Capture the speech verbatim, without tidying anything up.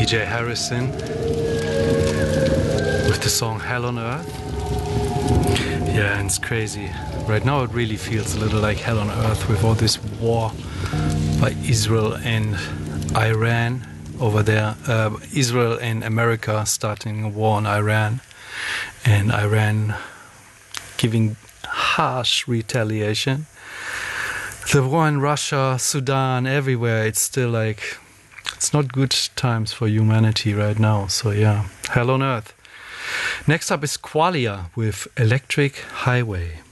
J Harrison with the song Hell on Earth. Yeah, and it's crazy. Right now it really feels a little like hell on earth with all this war by Israel and Iran over there. Uh, Israel and America starting a war on Iran, and Iran giving harsh retaliation. The war in Russia, Sudan, everywhere, it's still like, it's not good times for humanity right now. So yeah, hell on earth. Next up is Qualia with Electric Highway.